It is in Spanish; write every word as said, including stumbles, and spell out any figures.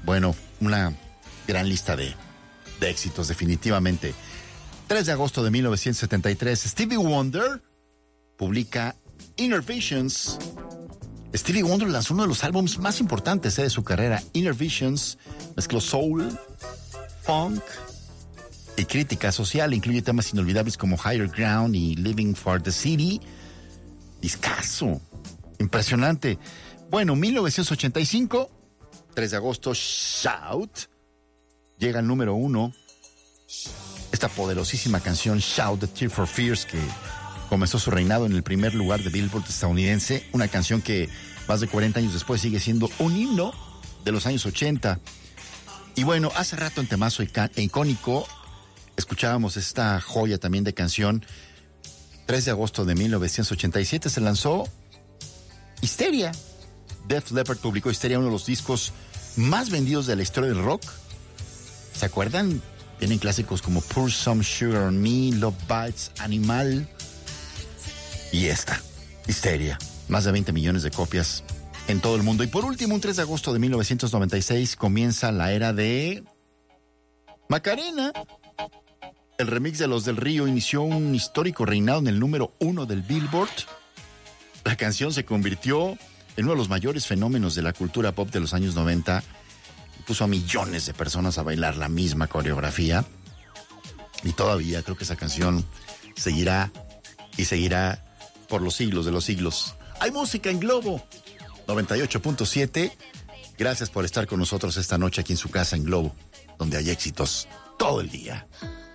Bueno, una gran lista de, de éxitos, definitivamente. tres de agosto de mil novecientos setenta y tres, Stevie Wonder publica Inner Visions. Stevie Wonder lanzó uno de los álbumes más importantes eh, de su carrera. Inner Visions mezcló soul, funk y crítica social. Incluye temas inolvidables como Higher Ground y Living for the City. Discazo. Impresionante. Bueno, mil novecientos ochenta y cinco, tres de agosto, Shout llega al número uno. Esta poderosísima canción, Shout, de Tears for Fears, que comenzó su reinado en el primer lugar de Billboard estadounidense. Una canción que más de cuarenta años después sigue siendo un himno de los años ochenta. Y bueno, hace rato en temazo e icónico escuchábamos esta joya también de canción. tres de agosto de mil novecientos ochenta y siete se lanzó Hysteria. Def Leppard publicó Hysteria, uno de los discos más vendidos de la historia del rock. ¿Se acuerdan? Tienen clásicos como Pour Some Sugar on Me, Love Bites, Animal. Y esta, Hysteria. Más de veinte millones de copias en todo el mundo. Y por último, un tres de agosto de mil novecientos noventa y seis comienza la era de Macarena. El remix de Los del Río inició un histórico reinado en el número uno del Billboard. La canción se convirtió en uno de los mayores fenómenos de la cultura pop de los años noventa. Puso a millones de personas a bailar la misma coreografía. Y todavía creo que esa canción seguirá y seguirá por los siglos de los siglos. Hay música en Globo noventa y ocho punto siete. Gracias por estar con nosotros esta noche aquí en su casa en Globo, donde hay éxitos todo el día.